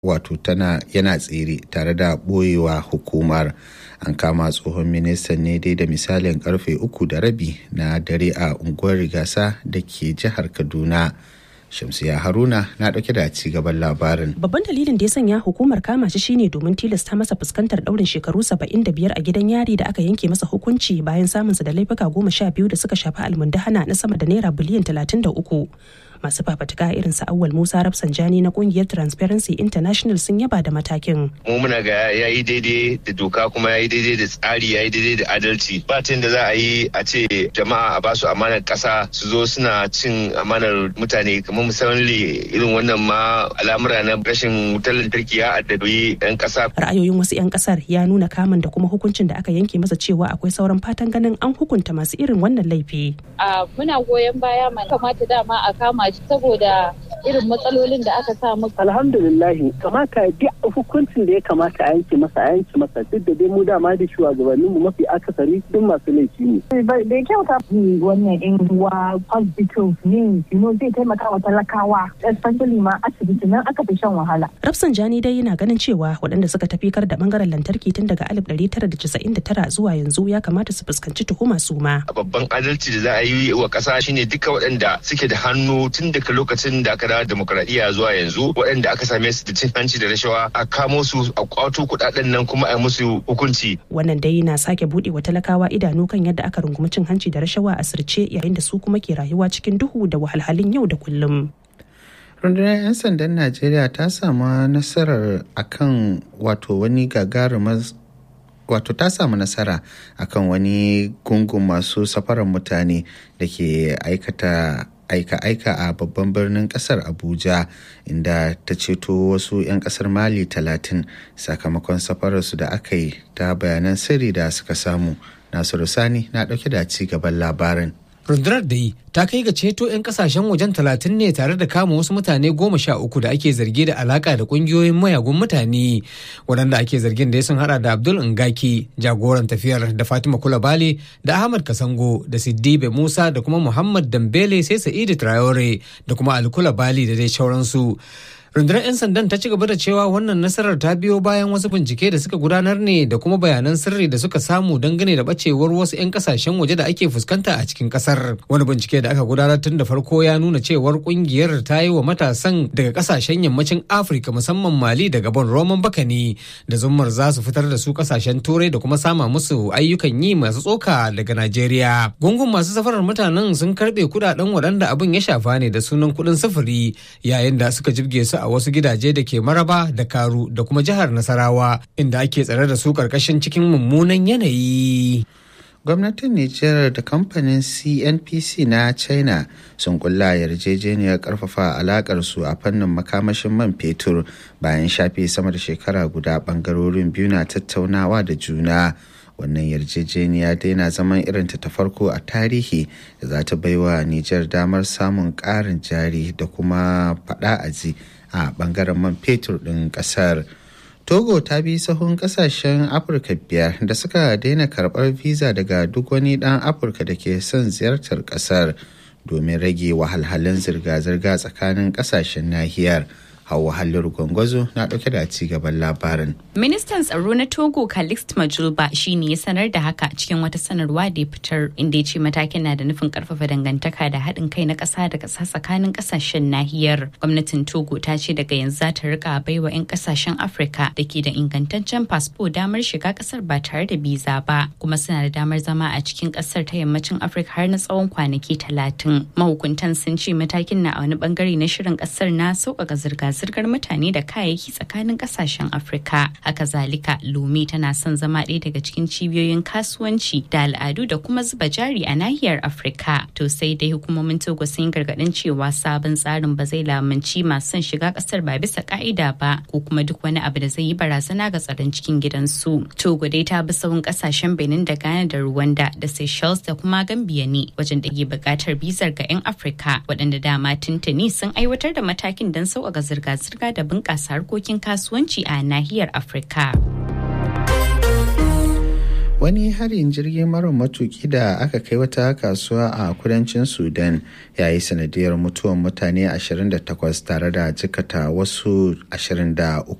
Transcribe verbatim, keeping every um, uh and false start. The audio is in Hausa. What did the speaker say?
wato tana yana tsere tare da ɓoyewa hukumar. An kama tsohon ministan ne dai da misalin karfe uku da rabi na dare a unguwar Rigasa da ke jihar Kaduna. Shamsiya Haruna na dauke da ci gaban labarin. Babban dalilin da ya sanya hukumar kama shi shine domin tilasta masa fuskantar daurin shekaru saba'in da biyar a gidan yari da aka yanke masa hukunci bayan samunsa da laifuka goma sha biyu da suka shafi almundahana na sama da naira biliyan talatin da uku. Masu fafatuka irin sa Awwal Musa Rafsanjani na kungiyar Transparency International sun yaba da matakin. Mu muna ga yayi daidai da doka kuma yayi daidai da tsari yayi daidai da adalci. Ba da za a yi a ce jama'a a basu amanar kasa su zo suna cin amanar mutane kamar misali irin wannan ma al'amura na rashin wutar lantarki ya addabi yan kasa. Ra'ayoyin wasu yan kasar ya nuna kamun da kuma hukuncin da aka yanke masa cewa akwai sauran fatan ganin an hukunta masu irin wannan laifi. A muna goyon baya mai kamata dama a kama saboda irin matsalolin da aka samu. Alhamdulillahi kamata duk hukuncin da ya kamata a yanke masa a yanke masa duk da dai mu dama da shugabanninmu mafi akasari duk masu laifi ne. Bai kyauta wannan in wa hospitals ne zai taimaka wa talakawa especially ma asibiti nan aka fi shan wahala. Rafsanjani dai yana ganin cewa waɗanda suka tafi kar da bangaren lantarki tun daga alif ɗari tara da casa'in da tara zuwa yanzu ya kamata su fuskanci tuhuma su ma. Babban adalci da za a yi wa ƙasa shine duka waɗanda suke da hannu tun daga lokacin da aka dawo demokradiyya zuwa yanzu waɗanda aka same su da cin hanci da rashawa a kamo su a kwato kuɗaɗen nan kuma a musu hukunci. Wannan dai na sake buɗe wa talakawa idanu kan yadda aka rungumi cin hanci da rashawa a sirce yayin da su kuma ke rayuwa cikin duhu da wahalhalun yau da kullum. Rundunar 'yan sandan Najeriya ta samu nasarar akan wato wani gagarumar wato ta samu nasara akan wani gungun masu safarar mutane da ke aikata aika-aika a babban birnin kasar Abuja, inda ta ceto wasu 'yan kasar Mali talatin sakamakon safararsu da aka yi ta bayanan sirri da suka samu. Nasiru Sani na dauke da ci gaban labarin. Rundunar da yi ta kai ga ceto 'yan kasashen wajen talatin ne tare da kama wasu mutane goma sha uku da ake zargi da alaka da kungiyoyin mayagun mutane, waɗanda ake zargin da sun hada da Abdul Ngaki jagoran tafiyar da Fatima Kulabali da Ahmad Kasango da Siddibe Musa da kuma Muhammad Dambele sai Sa'idu Traore da kuma Ali Kulabali da dai sauransu. Rundunar 'yan sandan ta ci gaba da cewa wannan nasarar ta biyo bayan wasu bincike da suka gudanar ne da kuma bayanan sirri da suka samu dangane da bacewar wasu 'yan kasashen waje da ake fuskanta a cikin kasar. Wani bincike da aka gudanar tun da farko ya nuna cewar kungiyar ta yi wa matasan daga kasashen yammacin Afirka musamman Mali da Gabon roman baka ne da zummar za su fitar da su kasashen Turai da kuma sama musu ayyukan yi masu tsoka daga Najeriya. Gungun masu safarar mutanen sun karbe kudaden waɗanda abin ya shafa ne da sunan kuɗin sufuri yayin da suka jibge su a wasu gidaje da ke Maraba da Karu da kuma jihar Nasarawa inda ake tsare da su karkashin cikin mummunan yanayi. Gwamnatin Nijar da kamfanin C N P C na China sun kulla yarjejeniyar karfafa alakar su a fannin makamashin man fetur bayan shafe sama da shekara guda bangarorin biyu na tattaunawa da juna. Wannan yarjejeniya dai na zaman irinta ta farko a tarihi da za ta baiwa Nijar damar samun ƙarin jari da kuma faɗa aji a ɓangaren man fetur ɗin ƙasar. Togo ta bi sahun ƙasashen Afirka biyar da suka daina karɓar visa daga duk wani ɗan Afirka da ke son ziyartar ƙasar domin rage wahalhalun zirga-zirga tsakanin ƙasashen nahiyar. Hauwa Halliru Gwangwazo na ɗauke da ci gaban labarin. Ministan tsaro na Togo Calixte Majulba shi ne ya sanar da haka cikin wata sanarwa da ya fitar, inda ya ce matakin na da nufin karfafa dangantaka da haɗin kai na ƙasa da ƙasa tsakanin ƙasashen nahiyar. Gwamnatin Togo ta ce daga yanzu za ta rika baiwa 'yan ƙasashen Afirka da ke da ingantaccen fasfo damar shiga ƙasar ba tare da biza ba, kuma suna da damar zama a cikin ƙasar ta yammacin Afirka har na tsawon kwanaki talatin. Mahukuntan sun ce matakin na a wani bangare na shirin ƙasar na sauƙaƙa zirga-zirga zirgar mutane da kayayyaki tsakanin kasashen Afirka. Haka zalika, Lome tana son zama ɗaya daga cikin cibiyoyin kasuwanci da al'adu da kuma zuba jari a nahiyar Afirka. To sai dai hukumomin Togo sun gargaɗin cewa sabon tsarin ba zai lamunci masu son shiga ƙasar ba bisa ƙa'ida ba ko kuma duk wani abu da zai yi barazana ga tsaron cikin gidansu. Togo dai ta bi sahun ƙasashen Benin da Ghana da Rwanda da Seychelles da kuma Gambia ne wajen da ke buƙatar bizar ga 'yan Afirka waɗanda dama tuntuni sun aiwatar da matakin don sauƙaƙa zirga zirga da bunƙasa harkokin kasuwanci a nahiyar Afirka. Wani harin jirgin mara matuki da aka kai wata kasuwa a kudancin Sudan ya yi sanadiyar mutuwar mutane ashirin da takwas tare da jikata wasu ashirin da uku.